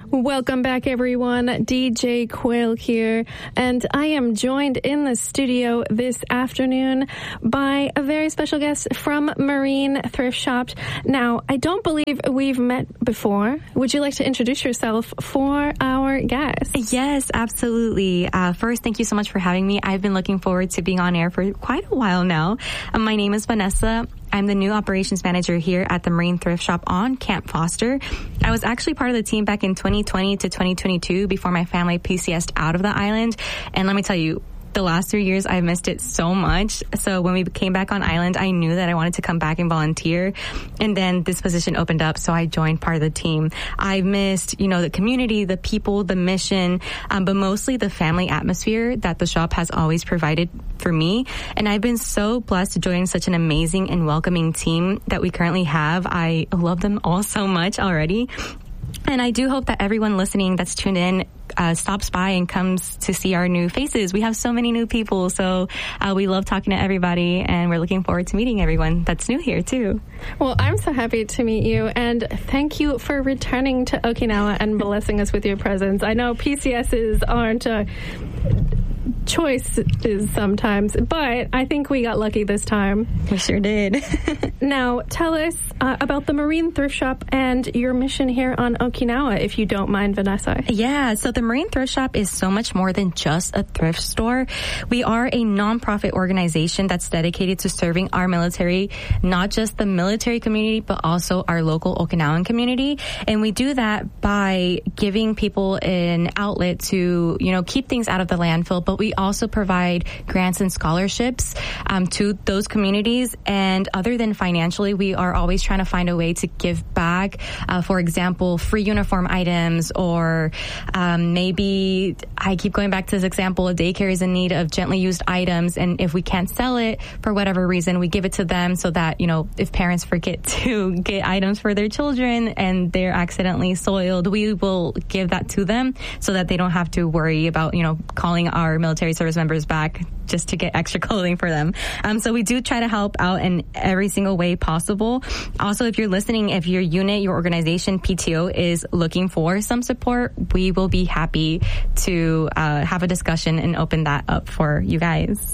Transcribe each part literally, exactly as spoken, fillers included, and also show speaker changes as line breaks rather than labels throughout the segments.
Welcome back, everyone. D J Quail here, and I am joined in the studio this afternoon by a very special guest from Marine Thrift Shop. Now, I don't believe we've met before. Would you like to introduce yourself for our guest?
Yes, absolutely. Uh, first, thank you so much for having me. I've been looking forward to being on air for quite a while now. Uh, my name is Vanessa. I'm the new operations manager here at the Marine Thrift Shop on Camp Foster. I was actually part of the team back in twenty twenty to twenty twenty-two before my family P C S'd out of the island. And let me tell you, the last three years, I've missed it so much. So when we came back on island, I knew that I wanted to come back and volunteer. And then this position opened up, so I joined part of the team. I've missed, you know, the community, the people, the mission, um, but mostly the family atmosphere that the shop has always provided for me. And I've been so blessed to join such an amazing and welcoming team that we currently have. I love them all so much already. And I do hope that everyone listening that's tuned in uh, stops by and comes to see our new faces. We have so many new people, so uh, we love talking to everybody, and we're looking forward to meeting everyone that's new here, too.
Well, I'm so happy to meet you, and thank you for returning to Okinawa and blessing us with your presence. I know P C S's aren't a choice is sometimes, but I think we got lucky this time.
We sure did.
Now, tell us uh, about the Marine Thrift Shop and your mission here on Okinawa, if you don't mind, Vanessa.
Yeah, so the Marine Thrift Shop is so much more than just a thrift store. We are a nonprofit organization that's dedicated to serving our military, not just the military community, but also our local Okinawan community. And we do that by giving people an outlet to, you know, keep things out of the landfill, but we also provide grants and scholarships um, to those communities. And other than financially, we are always trying to find a way to give back. Uh, for example, free uniform items, or um, maybe I keep going back to this example, a daycare is in need of gently used items. And if we can't sell it for whatever reason, we give it to them so that, you know, if parents forget to get items for their children and they're accidentally soiled, we will give that to them so that they don't have to worry about, you know, calling our military service members back just to get extra clothing for them. Um, so we do try to help out in every single way possible. Also, if you're listening, if your unit, your organization, P T O is looking for some support, we will be happy to uh, have a discussion and open that up for you guys.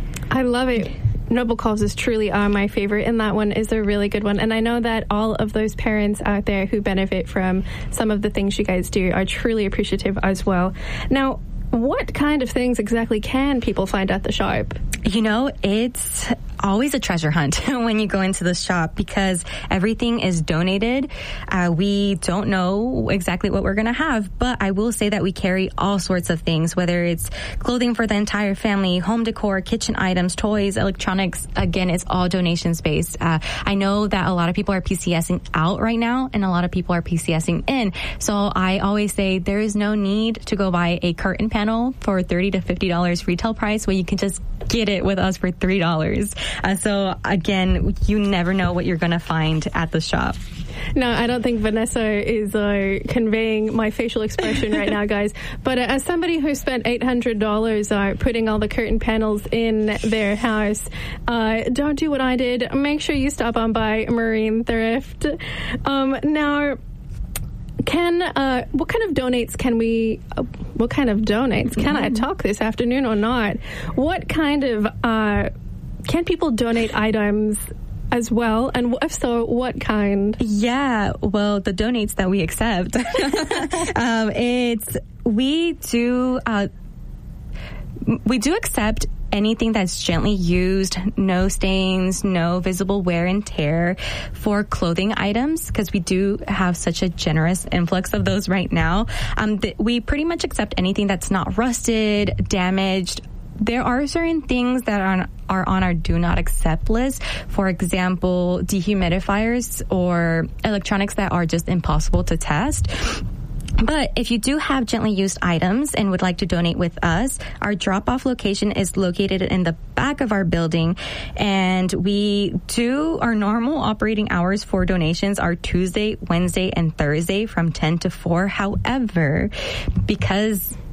I love it. Noble causes truly are my favorite, and that one is a really good one. And I know that all of those parents out there who benefit from some of the things you guys do are truly appreciative as well. Now, what kind of things exactly can people find at the shop?
You know, it's always a treasure hunt when you go into the shop because everything is donated. Uh, we don't know exactly what we're going to have, but I will say that we carry all sorts of things, whether it's clothing for the entire family, home decor, kitchen items, toys, electronics. Again, it's all donation-based. Uh, I know that a lot of people are PCSing out right now, and a lot of people are PCSing in. So I always say there is no need to go buy a curtain panel for thirty to fifty dollars retail price when you can just get it with us for three dollars. Uh, so again, you never know what you're going to find at the shop.
No, I don't think Vanessa is uh, conveying my facial expression right now, guys. But uh, as somebody who spent eight hundred dollars uh, putting all the curtain panels in their house, uh, don't do what I did. Make sure you stop on by Marine Thrift. Um, now, Can, uh, what kind of donates can we, uh, what kind of donates, can I talk this afternoon or not? What kind of, uh, can people donate items as well? And if so, what kind?
Yeah, well, the donates that we accept, um, it's, we do, uh, we do accept anything that's gently used, no stains, no visible wear and tear for clothing items, because we do have such a generous influx of those right now. Um, th- we pretty much accept anything that's not rusted, damaged. There are certain things that are on, are on our do not accept list. For example, dehumidifiers or electronics that are just impossible to test. But if you do have gently used items and would like to donate with us, our drop-off location is located in the back of our building. And we do, our normal operating hours for donations are Tuesday, Wednesday, and Thursday from ten to four. However, because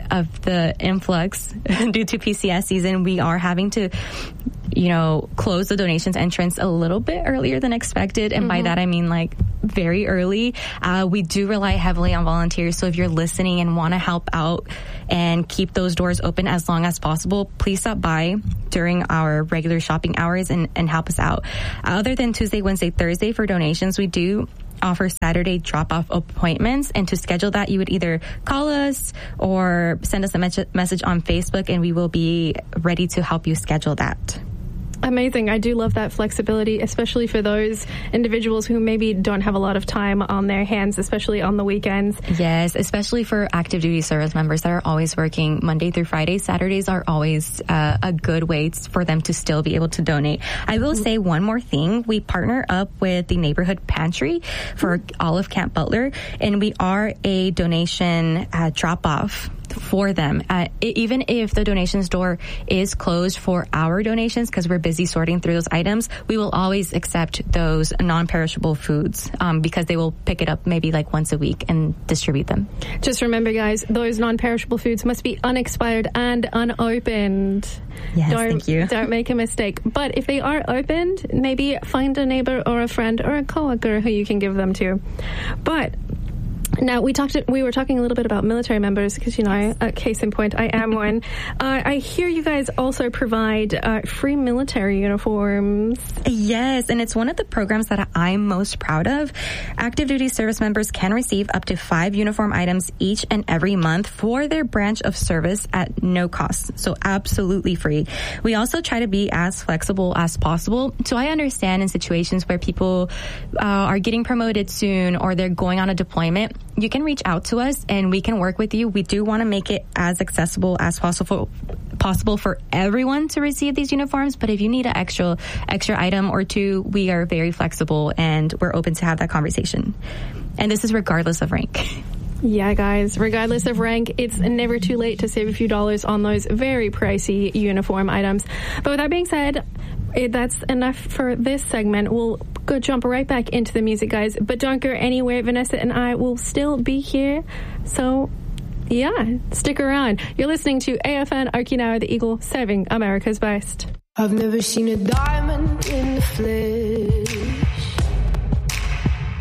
of the influx due to P C S season, we are having to, you know, close the donations entrance a little bit earlier than expected. And mm-hmm. by that, I mean like very early. Uh, we do rely heavily on volunteers. So if you're listening and want to help out and keep those doors open as long as possible, please stop by during our regular shopping hours and, and help us out. Other than Tuesday, Wednesday, Thursday for donations, we do offer Saturday drop-off appointments, and to schedule that, you would either call us or send us a me- message on Facebook, and we will be ready to help you schedule that.
Amazing. I do love that flexibility, especially for those individuals who maybe don't have a lot of time on their hands, especially on the weekends.
Yes, especially for active duty service members that are always working Monday through Friday. Saturdays are always uh, a good way for them to still be able to donate. I will say one more thing. We partner up with the Neighborhood Pantry for all of Camp Butler, and we are a donation uh, drop-off for them. Uh, even if the donations door is closed for our donations, because we're busy sorting through those items, we will always accept those non-perishable foods um, because they will pick it up maybe like once a week and distribute them.
Just remember, guys, those non-perishable foods must be unexpired and unopened.
Yes,
don't,
thank you.
Don't make a mistake. But if they are opened, maybe find a neighbor or a friend or a coworker who you can give them to. But now, we talked. We were talking a little bit about military members because, you know, uh, case in point, I am one. Uh, I hear you guys also provide uh, free military uniforms.
Yes, and it's one of the programs that I'm most proud of. Active duty service members can receive up to five uniform items each and every month for their branch of service at no cost. So absolutely free. We also try to be as flexible as possible. So I understand in situations where people uh, are getting promoted soon or they're going on a deployment, you can reach out to us and we can work with you. We do want to make it as accessible as possible possible for everyone to receive these uniforms. But if you need an extra extra item or two, we are very flexible and we're open to have that conversation. And this is regardless of rank.
Yeah, guys, regardless of rank, it's never too late to save a few dollars on those very pricey uniform items. But with that being said, it, that's enough for this segment. We'll go jump right back into the music, guys. But don't go anywhere. Vanessa and I will still be here. So, yeah, stick around. You're listening to A F N Okinawa, the Eagle, serving America's best.
I've never seen a diamond in the flesh.